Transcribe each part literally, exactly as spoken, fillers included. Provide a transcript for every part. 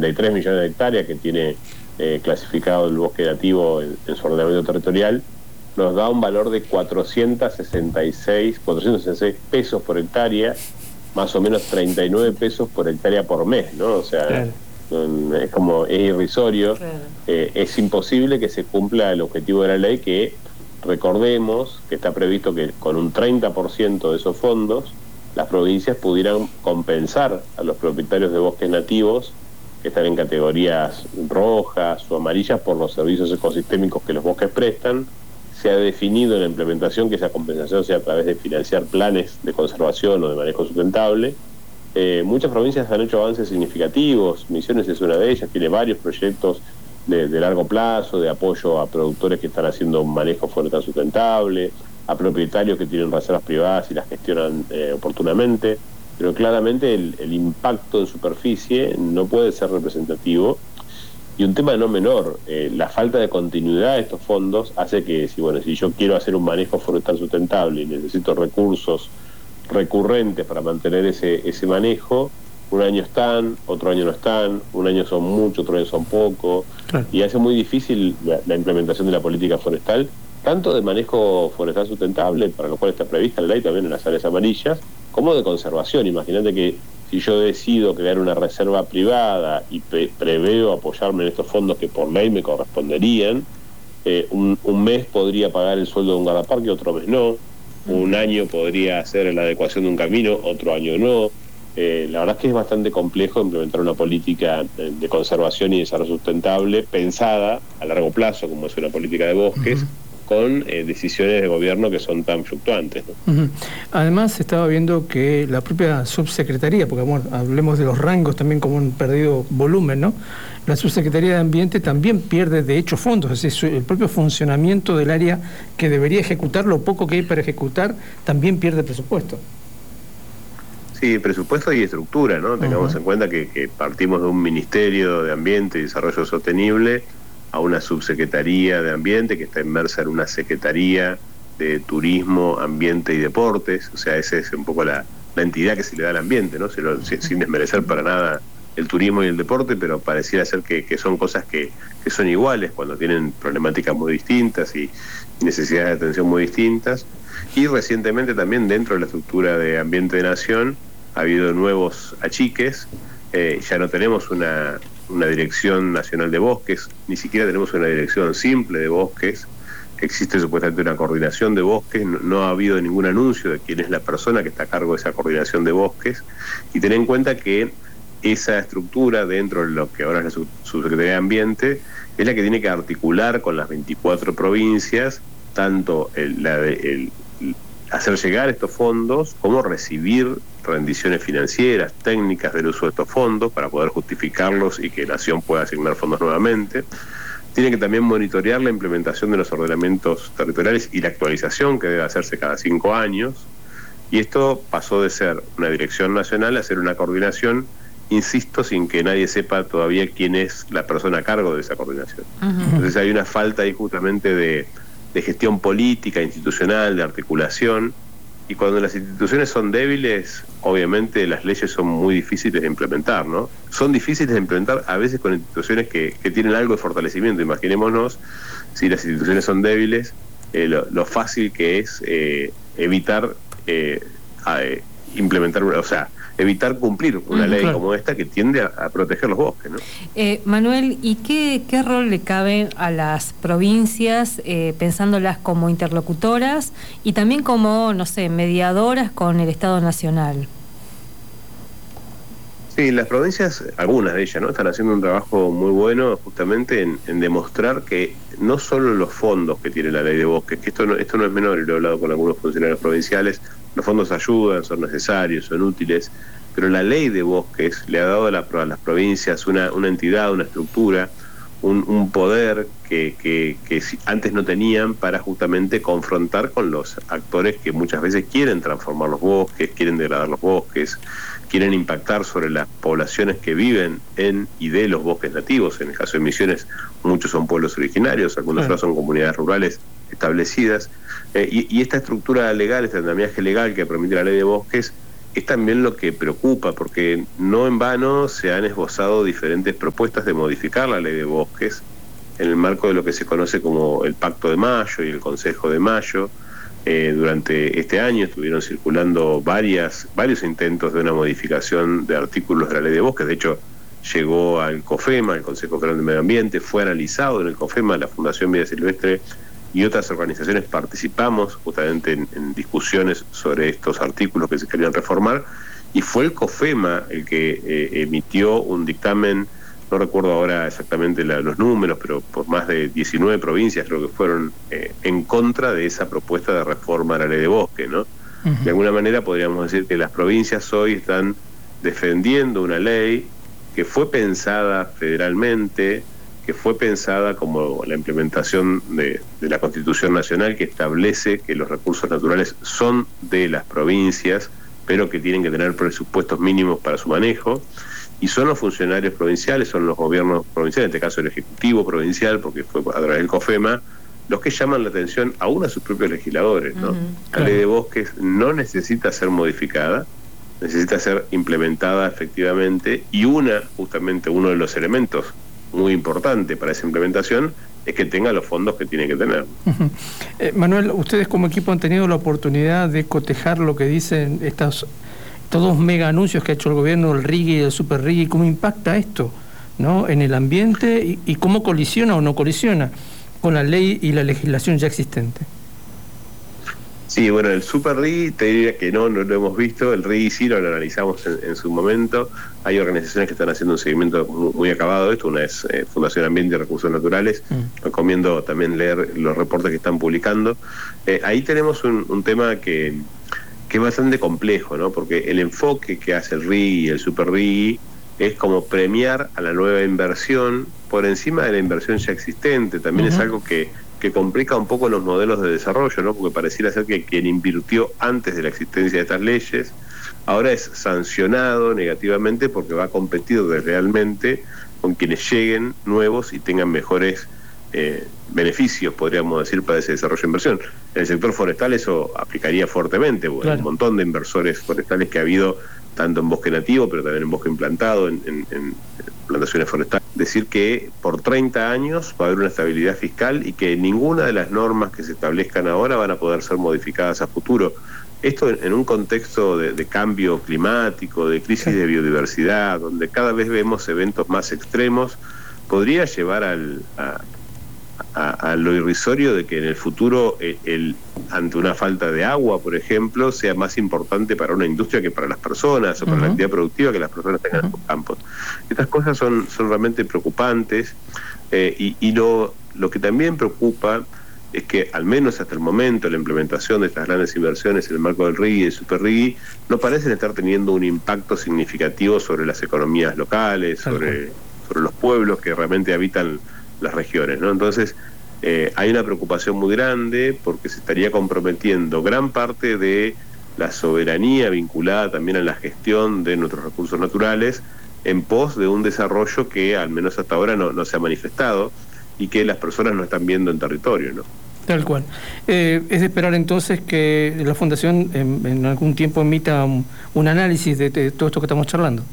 treinta y tres millones de hectáreas que tiene eh, clasificado el bosque nativo en, en su ordenamiento territorial, nos da un valor de cuatrocientos sesenta y seis pesos por hectárea, más o menos treinta y nueve pesos por hectárea por mes, ¿no? O sea, claro. es como, es irrisorio, claro. eh, es imposible que se cumpla el objetivo de la ley, que recordemos que está previsto que con un treinta por ciento de esos fondos las provincias pudieran compensar a los propietarios de bosques nativos que están en categorías rojas o amarillas por los servicios ecosistémicos que los bosques prestan. Se ha definido en la implementación que esa compensación sea a través de financiar planes de conservación o de manejo sustentable. Eh, muchas provincias han hecho avances significativos, Misiones es una de ellas, tiene varios proyectos de, de largo plazo, de apoyo a productores que están haciendo un manejo forestal sustentable, a propietarios que tienen reservas privadas y las gestionan eh, oportunamente, pero claramente el, el impacto en superficie no puede ser representativo. Y un tema no menor, eh, la falta de continuidad de estos fondos hace que, si bueno, si yo quiero hacer un manejo forestal sustentable y necesito recursos recurrentes para mantener ese, ese manejo, un año están, otro año no están, un año son mucho, otro año son poco, claro. Y hace muy difícil la, la implementación de la política forestal, tanto de manejo forestal sustentable, para lo cual está prevista la ley también en las áreas amarillas, como de conservación. Imagínate que si yo decido crear una reserva privada y pre preveo apoyarme en estos fondos que por ley me corresponderían, eh, un, un mes podría pagar el sueldo de un guardaparque, otro mes no, un año podría hacer la adecuación de un camino, otro año no. Eh, la verdad es que es bastante complejo implementar una política de conservación y desarrollo sustentable pensada a largo plazo, como es una política de bosques, uh-huh. con eh, decisiones de gobierno que son tan fluctuantes, ¿no? Uh-huh. Además, estaba viendo que la propia subsecretaría, porque bueno, hablemos de los rangos también como han perdido volumen, ¿no? La subsecretaría de Ambiente también pierde de hecho fondos, es decir, el propio funcionamiento del área que debería ejecutar, lo poco que hay para ejecutar, también pierde presupuesto. Sí, presupuesto y estructura, ¿no? Tengamos uh-huh. en cuenta que, que partimos de un Ministerio de Ambiente y Desarrollo Sostenible a una subsecretaría de Ambiente que está inmersa en una Secretaría de Turismo, Ambiente y Deportes. O sea, esa es un poco la, la entidad que se le da al ambiente, ¿no? Sin, sin desmerecer para nada el turismo y el deporte, pero pareciera ser que, que son cosas que, que son iguales cuando tienen problemáticas muy distintas y necesidades de atención muy distintas. Y recientemente también dentro de la estructura de Ambiente de Nación ha habido nuevos achiques. Eh, ya no tenemos una, una Dirección Nacional de Bosques, ni siquiera tenemos una Dirección Simple de Bosques. Existe supuestamente una coordinación de bosques, no, no ha habido ningún anuncio de quién es la persona que está a cargo de esa coordinación de bosques. Y ten en cuenta que esa estructura dentro de lo que ahora es la Subsecretaría de Ambiente es la que tiene que articular con las veinticuatro provincias tanto el, la de, el, hacer llegar estos fondos como recibir rendiciones financieras, técnicas del uso de estos fondos para poder justificarlos y que Nación pueda asignar fondos nuevamente. Tiene que también monitorear la implementación de los ordenamientos territoriales y la actualización que debe hacerse cada cinco años. Y esto pasó de ser una dirección nacional a ser una coordinación, insisto, sin que nadie sepa todavía quién es la persona a cargo de esa coordinación. Uh-huh. Entonces hay una falta ahí justamente de, de gestión política, institucional, de articulación, y cuando las instituciones son débiles, obviamente las leyes son muy difíciles de implementar, ¿no? Son difíciles de implementar a veces con instituciones que, que tienen algo de fortalecimiento. Imaginémonos, si las instituciones son débiles, eh, lo, lo fácil que es eh, evitar eh, a, eh, implementar, una, o sea, evitar cumplir una mm, ley claro. como esta que tiende a, a proteger los bosques, ¿no? Eh, Manuel, ¿y qué, qué rol le cabe a las provincias, eh, pensándolas como interlocutoras y también como, no sé, mediadoras con el Estado Nacional? Sí, las provincias, algunas de ellas, ¿no?, están haciendo un trabajo muy bueno justamente en, en demostrar que no solo los fondos que tiene la ley de bosques, que esto no, esto no es menor, y lo he hablado con algunos funcionarios provinciales, los fondos ayudan, son necesarios, son útiles, pero la ley de bosques le ha dado a, la, a las provincias una, una entidad, una estructura, un, un poder que, que, que antes no tenían para justamente confrontar con los actores que muchas veces quieren transformar los bosques, quieren degradar los bosques, quieren impactar sobre las poblaciones que viven en y de los bosques nativos. En el caso de Misiones, muchos son pueblos originarios, algunos otros son comunidades rurales establecidas. Eh, y, y esta estructura legal, este andamiaje legal que permite la ley de bosques, es también lo que preocupa, porque no en vano se han esbozado diferentes propuestas de modificar la ley de bosques en el marco de lo que se conoce como el Pacto de Mayo y el Consejo de Mayo. Eh, durante este año estuvieron circulando varias, varios intentos de una modificación de artículos de la ley de bosques. De hecho, llegó al COFEMA, el Consejo Federal de Medio Ambiente, fue analizado en el COFEMA, la Fundación Vida Silvestre y otras organizaciones participamos justamente en, en discusiones sobre estos artículos que se querían reformar, y fue el COFEMA el que eh, emitió un dictamen. No recuerdo ahora exactamente la, los números, pero por más de diecinueve provincias creo que fueron eh, en contra de esa propuesta de reforma a la ley de bosque, ¿no? Uh-huh. De alguna manera podríamos decir que las provincias hoy están defendiendo una ley que fue pensada federalmente, que fue pensada como la implementación de, de la Constitución Nacional, que establece que los recursos naturales son de las provincias, pero que tienen que tener presupuestos mínimos para su manejo. Y son los funcionarios provinciales, son los gobiernos provinciales, en este caso el Ejecutivo Provincial, porque fue a través del COFEMA, los que llaman la atención aún a sus propios legisladores, ¿no? Uh-huh. La ley de bosques no necesita ser modificada, necesita ser implementada efectivamente, y una, justamente uno de los elementos muy importante para esa implementación es que tenga los fondos que tiene que tener. Uh-huh. eh, Manuel, ustedes como equipo han tenido la oportunidad de cotejar lo que dicen estas todos mega anuncios que ha hecho el gobierno, el RIGI y el Super RIGI, ¿cómo impacta esto, ¿no?, en el ambiente y, y cómo colisiona o no colisiona con la ley y la legislación ya existente? Sí, bueno, el Super RIGI te diría que no, no lo hemos visto. El RIGI sí lo analizamos en, en su momento. Hay organizaciones que están haciendo un seguimiento muy, muy acabado de esto. Una es eh, Fundación Ambiente y Recursos Naturales. Mm. Recomiendo también leer los reportes que están publicando. Eh, ahí tenemos un, un tema que... que es bastante complejo, ¿no? Porque el enfoque que hace el RIGI y el Super RIGI es como premiar a la nueva inversión por encima de la inversión ya existente. También uh-huh. es algo que, que complica un poco los modelos de desarrollo, ¿no? Porque pareciera ser que quien invirtió antes de la existencia de estas leyes ahora es sancionado negativamente porque va a competir deslealmente con quienes lleguen nuevos y tengan mejores Eh, beneficios, podríamos decir, para ese desarrollo de inversión. En el sector forestal eso aplicaría fuertemente, porque claro. Hay un montón de inversores forestales que ha habido, tanto en bosque nativo, pero también en bosque implantado, en, en, en plantaciones forestales. Decir que por treinta años va a haber una estabilidad fiscal y que ninguna de las normas que se establezcan ahora van a poder ser modificadas a futuro. Esto en, en un contexto de, de cambio climático, de crisis de biodiversidad, donde cada vez vemos eventos más extremos, podría llevar al... A, A, a lo irrisorio de que en el futuro el, el, ante una falta de agua, por ejemplo, sea más importante para una industria que para las personas, o para uh-huh. la actividad productiva que las personas tengan uh-huh. en sus campos. Estas cosas son, son realmente preocupantes, eh, y, y lo, lo que también preocupa es que al menos hasta el momento la implementación de estas grandes inversiones en el marco del RIGI y el Super RIGI no parecen estar teniendo un impacto significativo sobre las economías locales, sobre, sobre los pueblos que realmente habitan las regiones, ¿no? Entonces eh, hay una preocupación muy grande porque se estaría comprometiendo gran parte de la soberanía vinculada también a la gestión de nuestros recursos naturales en pos de un desarrollo que al menos hasta ahora no, no se ha manifestado y que las personas no están viendo en territorio, ¿no? Tal cual. Eh, es de esperar entonces que la Fundación en, en algún tiempo emita un, un análisis de, de todo esto que estamos charlando.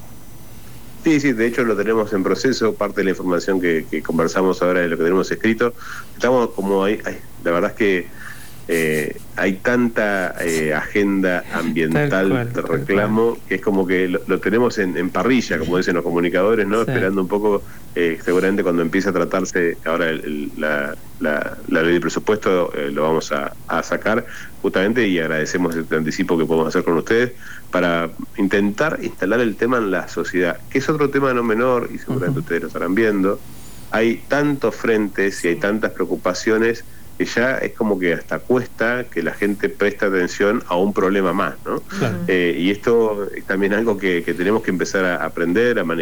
Sí, sí, de hecho lo tenemos en proceso, parte de la información que, que conversamos ahora de lo que tenemos escrito. Estamos como ahí, ay, la verdad es que eh, hay tanta eh, agenda ambiental cual, de reclamo que es como que lo, lo tenemos en, en parrilla, como dicen los comunicadores, ¿no? Sí. Esperando un poco, eh, seguramente cuando empiece a tratarse ahora el, el, la, la, la ley de presupuesto eh, lo vamos a, a sacar justamente, y agradecemos este anticipo que podemos hacer con ustedes para intentar instalar el tema en la sociedad, que es otro tema no menor y seguramente uh-huh. ustedes lo estarán viendo. Hay tantos frentes y hay tantas preocupaciones que ya es como que hasta cuesta que la gente preste atención a un problema más, ¿no? Claro. Eh, y esto es también algo que, que tenemos que empezar a aprender, a manejar.